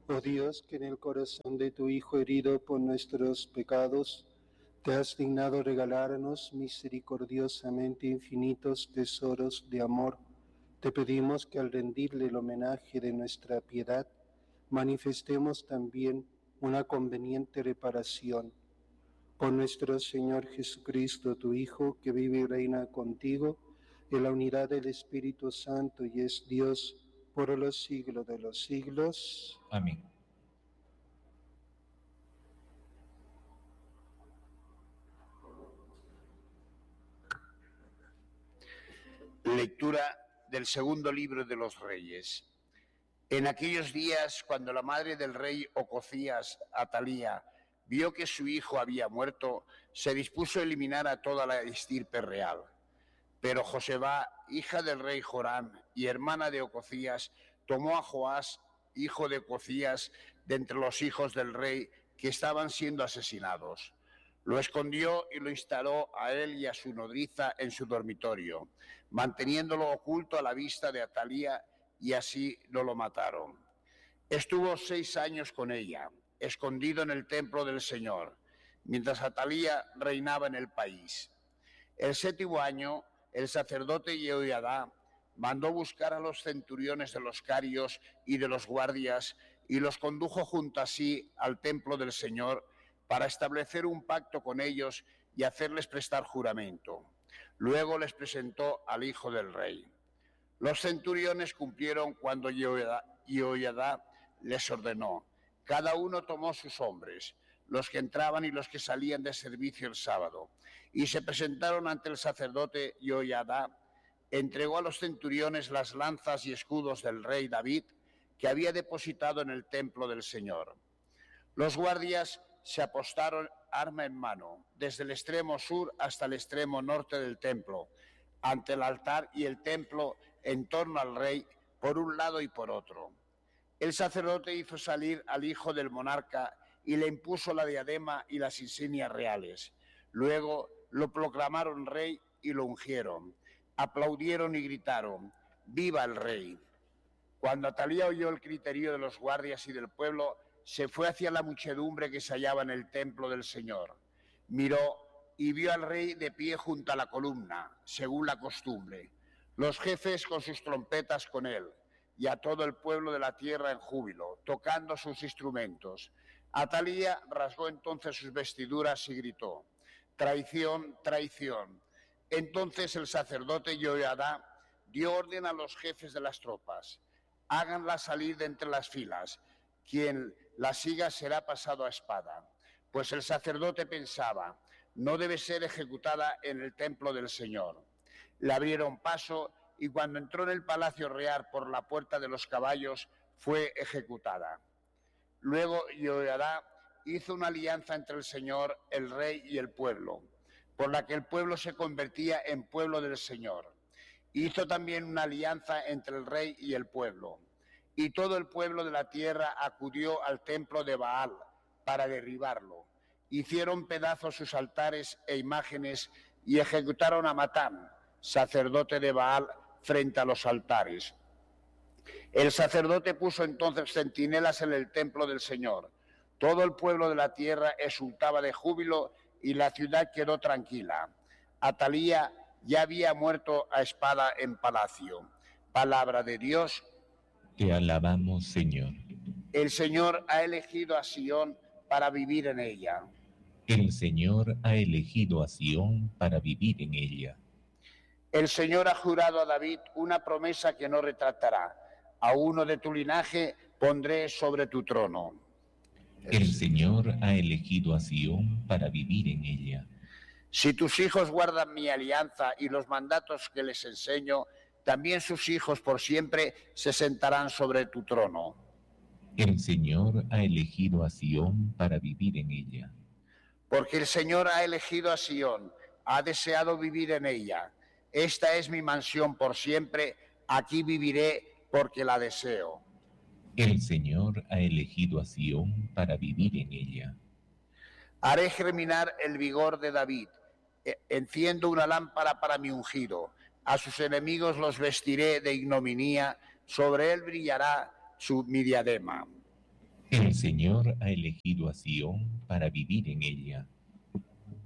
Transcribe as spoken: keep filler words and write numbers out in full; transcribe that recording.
Oh Dios, que en el corazón de tu Hijo herido por nuestros pecados, te has dignado regalarnos misericordiosamente infinitos tesoros de amor, te pedimos que al rendirle el homenaje de nuestra piedad, manifestemos también una conveniente reparación. Por nuestro Señor Jesucristo, tu Hijo, que vive y reina contigo, en la unidad del Espíritu Santo y es Dios por los siglos de los siglos. Amén. Lectura del segundo libro de los Reyes. En aquellos días, cuando la madre del rey Ocosías, Atalía, vio que su hijo había muerto, se dispuso a eliminar a toda la estirpe real. Pero Joseba, hija del rey Joram y hermana de Ocosías, tomó a Joás, hijo de Ocosías, de entre los hijos del rey que estaban siendo asesinados. Lo escondió y lo instaló a él y a su nodriza en su dormitorio, manteniéndolo oculto a la vista de Atalía, y así no lo mataron. Estuvo seis años con ella, escondido en el templo del Señor, mientras Atalía reinaba en el país. El séptimo año, el sacerdote Jehoiadá mandó buscar a los centuriones de los carios y de los guardias y los condujo junto a sí al templo del Señor para establecer un pacto con ellos y hacerles prestar juramento. Luego les presentó al hijo del rey. Los centuriones cumplieron cuando Jehoiadá les ordenó. Cada uno tomó sus hombres, los que entraban y los que salían de servicio el sábado, y se presentaron ante el sacerdote Jehoiadá. Entregó a los centuriones las lanzas y escudos del rey David, que había depositado en el templo del Señor. Los guardias se apostaron arma en mano, desde el extremo sur hasta el extremo norte del templo, ante el altar y el templo en torno al rey, por un lado y por otro. El sacerdote hizo salir al hijo del monarca y le impuso la diadema y las insignias reales. Luego lo proclamaron rey y lo ungieron. Aplaudieron y gritaron: ¡Viva el rey! Cuando Atalía oyó el griterío de los guardias y del pueblo, se fue hacia la muchedumbre que se hallaba en el templo del Señor. Miró y vio al rey de pie junto a la columna, según la costumbre, los jefes con sus trompetas con él, y a todo el pueblo de la tierra en júbilo, tocando sus instrumentos. Atalía rasgó entonces sus vestiduras y gritó: traición, traición. Entonces el sacerdote Jehoiadá dio orden a los jefes de las tropas: háganla salir de entre las filas, quien la siga será pasado a espada. Pues el sacerdote pensaba: no debe ser ejecutada en el templo del Señor. Le abrieron paso y cuando entró en el palacio real por la puerta de los caballos, fue ejecutada. Luego Jehoiadá hizo una alianza entre el Señor, el rey y el pueblo, por la que el pueblo se convertía en pueblo del Señor. Hizo también una alianza entre el rey y el pueblo. Y todo el pueblo de la tierra acudió al templo de Baal para derribarlo. Hicieron pedazos sus altares e imágenes y ejecutaron a Matán, sacerdote de Baal, frente a los altares. El sacerdote puso entonces centinelas en el templo del Señor. Todo el pueblo de la tierra exultaba de júbilo y la ciudad quedó tranquila. Atalía ya había muerto a espada en palacio. Palabra de Dios. Te alabamos, Señor. El Señor ha elegido a Sión para vivir en ella. El Señor ha elegido a Sión para vivir en ella. El Señor ha jurado a David una promesa que no retractará: a uno de tu linaje pondré sobre tu trono. El Señor ha elegido a Sión para vivir en ella. Si tus hijos guardan mi alianza y los mandatos que les enseño, también sus hijos por siempre se sentarán sobre tu trono. El Señor ha elegido a Sión para vivir en ella. Porque el Señor ha elegido a Sión, ha deseado vivir en ella. Esta es mi mansión por siempre, aquí viviré porque la deseo. El Señor ha elegido a Sión para vivir en ella. Haré germinar el vigor de David, enciendo una lámpara para mi ungido. A sus enemigos los vestiré de ignominia, sobre él brillará su mi diadema. El Señor ha elegido a Sión para vivir en ella.